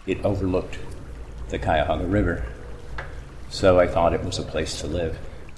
it overlooked the Cuyahoga River. So I thought it was a place to live.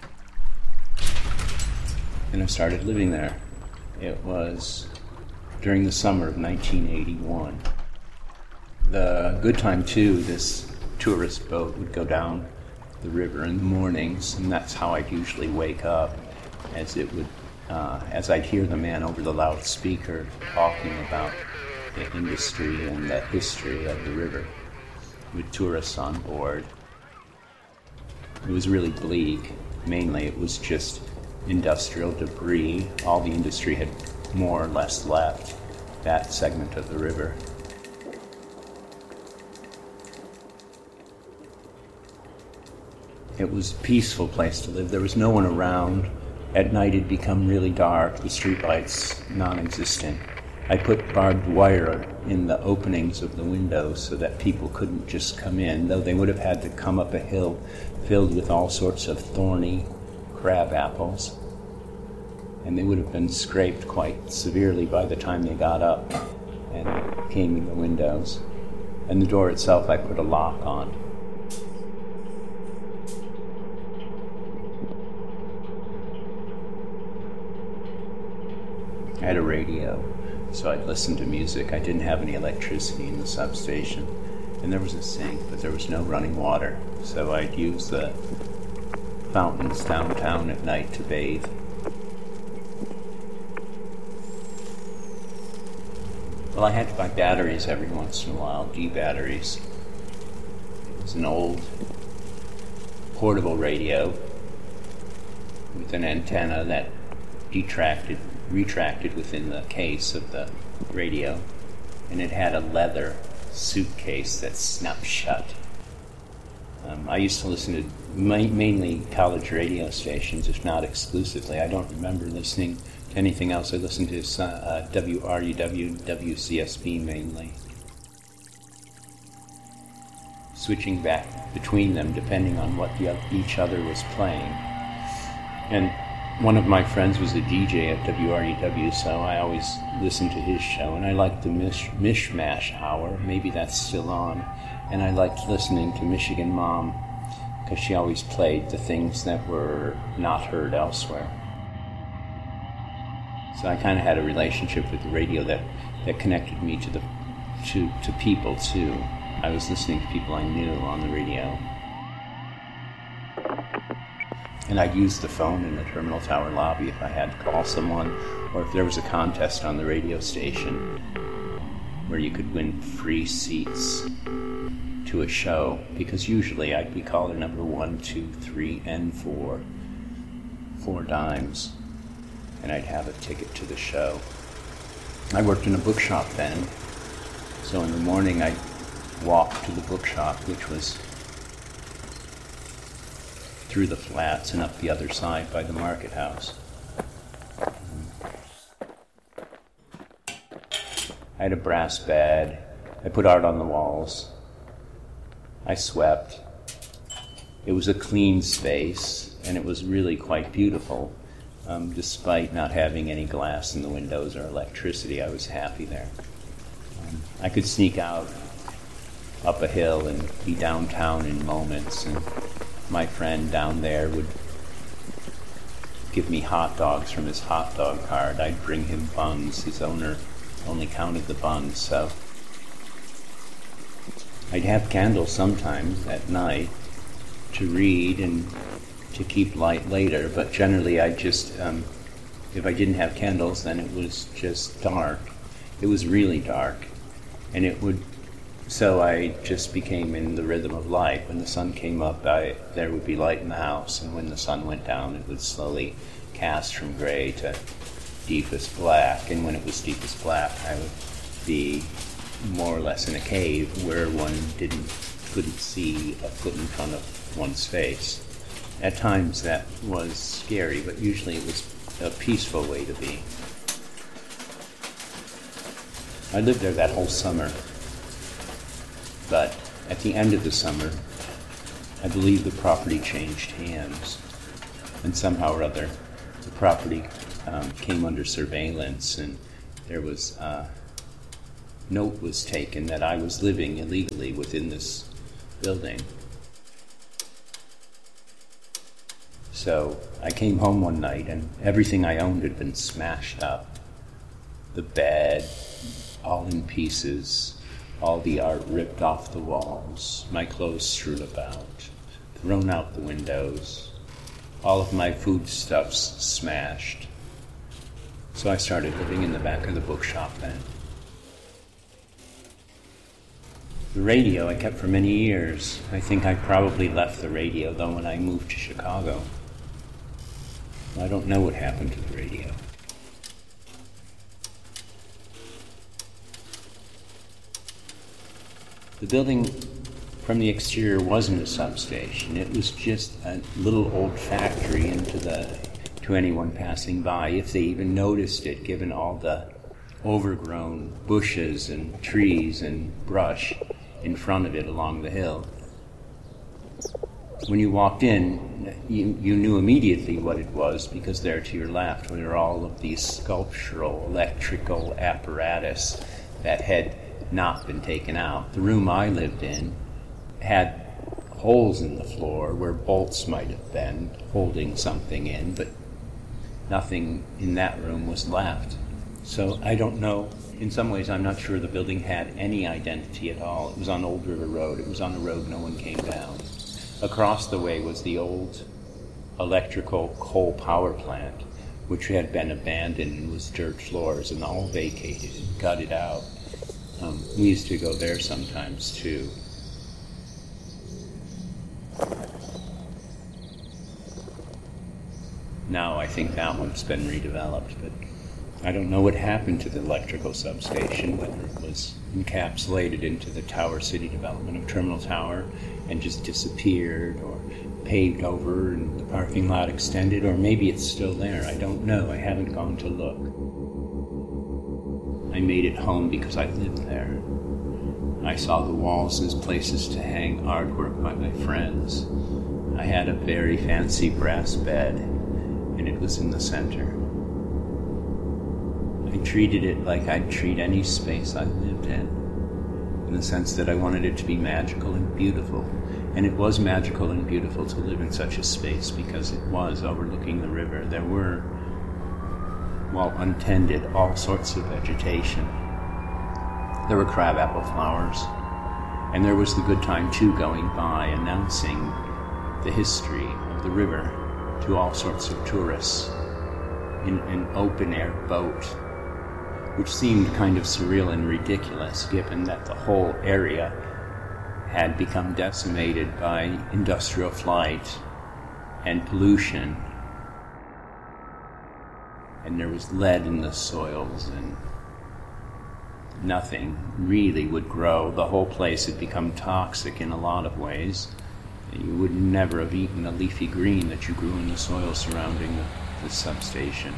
And I started living there. It was during the summer of 1981. The good time, too, this tourist boat would go down the river in the mornings, and that's how I'd usually wake up, as I'd hear the man over the loudspeaker talking about the industry and the history of the river, with tourists on board. It was really bleak. Mainly it was just industrial debris. All the industry had more or less left that segment of the river. It was a peaceful place to live. There was no one around. At night it'd become really dark, the streetlights non-existent. I put barbed wire in the openings of the windows so that people couldn't just come in, though they would have had to come up a hill filled with all sorts of thorny crab apples. And they would have been scraped quite severely by the time they got up and came in the windows. And the door itself I put a lock on. I had a radio, so I'd listen to music. I didn't have any electricity in the substation. And there was a sink, but there was no running water. So I'd use the fountains downtown at night to bathe. Well, I had to buy batteries every once in a while, D batteries. It was an old portable radio with an antenna that retracted within the case of the radio, and it had a leather suitcase that snapped shut. I used to listen to mainly college radio stations, if not exclusively. I don't remember listening to anything else. I listened to WRUW, WCSB mainly. Switching back between them depending on what each other was playing. And one of my friends was a DJ at WRUW, so I always listened to his show, and I liked the Mishmash Hour. Maybe that's still on. And I liked listening to Michigan Mom, because she always played the things that were not heard elsewhere. So I kind of had a relationship with the radio that connected me to people, too. I was listening to people I knew on the radio. And I'd use the phone in the terminal tower lobby if I had to call someone, or if there was a contest on the radio station where you could win free seats to a show, because usually I'd be caller number 1, 2, 3, and 4 dimes, and I'd have a ticket to the show. I worked in a bookshop then, so in the morning I'd walk to the bookshop, which was through the flats and up the other side by the market house. I had a brass bed. I put art on the walls. I swept. It was a clean space, and it was really quite beautiful. Despite not having any glass in the windows or electricity, I was happy there. I could sneak out up a hill and be downtown in moments, and my friend down there would give me hot dogs from his hot dog cart. I'd bring him buns. His owner only counted the buns, so I'd have candles sometimes at night to read and to keep light later, but generally I just, if I didn't have candles, then it was just dark. It was really dark, and so I just became in the rhythm of light. When the sun came up, there would be light in the house, and when the sun went down, it would slowly cast from gray to deepest black, and when it was deepest black, I would be more or less in a cave where one couldn't see a foot in front of one's face. At times that was scary, but usually it was a peaceful way to be. I lived there that whole summer, but at the end of the summer, I believe the property changed hands, and somehow or other, the property came under surveillance, and there was note was taken that I was living illegally within this building. So I came home one night and everything I owned had been smashed up. The bed, all in pieces, all the art ripped off the walls, my clothes strewn about, thrown out the windows, all of my foodstuffs smashed. So I started living in the back of the bookshop then. The radio I kept for many years. I think I probably left the radio, though, when I moved to Chicago. I don't know what happened to the radio. The building from the exterior wasn't a substation. It was just a little old factory to anyone passing by, if they even noticed it, given all the overgrown bushes and trees and brush in front of it along the hill. When you walked in, you knew immediately what it was, because there to your left were all of these sculptural electrical apparatus that had not been taken out. The room I lived in had holes in the floor where bolts might have been holding something in, but nothing in that room was left. So I don't know. In some ways, I'm not sure the building had any identity at all. It was on Old River Road. It was on a road no one came down. Across the way was the old electrical coal power plant, which had been abandoned and was dirt floors and all vacated and gutted out. We used to go there sometimes too. Now I think that one's been redeveloped, but I don't know what happened to the electrical substation, whether it was encapsulated into the Tower City development of Terminal Tower and just disappeared, or paved over and the parking lot extended, or maybe it's still there. I don't know. I haven't gone to look. I made it home because I lived there. I saw the walls as places to hang artwork by my friends. I had a very fancy brass bed, and it was in the center. I treated it like I'd treat any space I lived in the sense that I wanted it to be magical and beautiful. And it was magical and beautiful to live in such a space because it was overlooking the river. There were, while untended, all sorts of vegetation. There were crabapple flowers, and there was the good time too going by announcing the history of the river to all sorts of tourists in an open-air boat, which seemed kind of surreal and ridiculous given that the whole area had become decimated by industrial flight and pollution, and there was lead in the soils, and nothing really would grow. The whole place had become toxic in a lot of ways. You would never have eaten the leafy green that you grew in the soil surrounding the substation.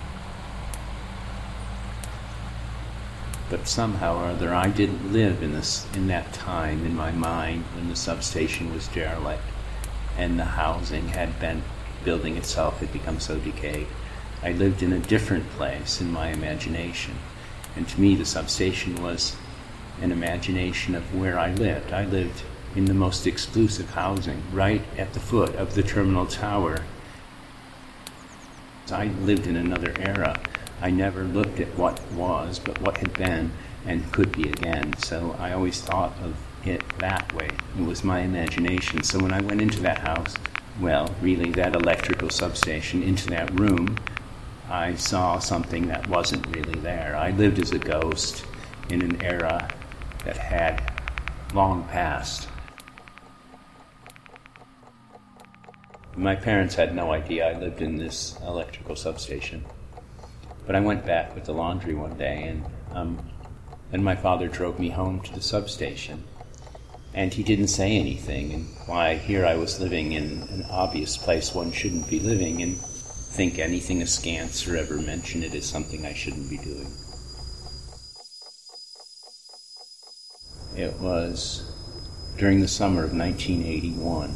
But somehow or other, I didn't live in that time in my mind when the substation was derelict and the building itself had become so decayed. I lived in a different place in my imagination. And to me, the substation was an imagination of where I lived. I lived in the most exclusive housing, right at the foot of the Terminal Tower. I lived in another era. I never looked at what was, but what had been and could be again. So I always thought of it that way. It was my imagination. So when I went into that house, well, really that electrical substation, into that room, I saw something that wasn't really there. I lived as a ghost in an era that had long passed. My parents had no idea I lived in this electrical substation. But I went back with the laundry one day, and my father drove me home to the substation. And he didn't say anything, and why, here I was living in an obvious place one shouldn't be living, and think anything askance or ever mention it as something I shouldn't be doing. It was during the summer of 1981.